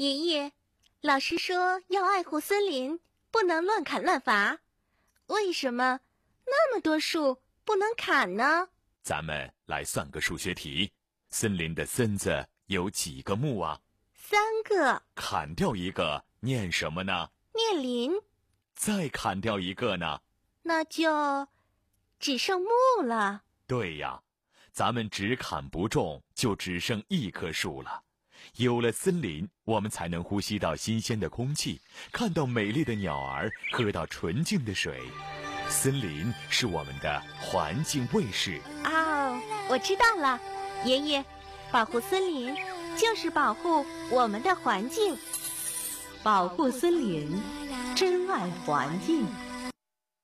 爷爷，老师说要爱护森林，不能乱砍乱伐。为什么那么多树不能砍呢？ 咱们来算个数学题。森林的森字有几个木啊 3个。 砍掉一个，念什么呢？ 念林。 再砍掉一个呢？ 那就只剩木了。 对呀，咱们只砍不种，就只剩一棵树了。有了森林，我们才能呼吸到新鲜的空气，看到美丽的鸟儿，喝到纯净的水。森林是我们的环境卫士。 哦，我知道了，爷爷，保护森林就是保护我们的环境。 保护森林，珍爱环境。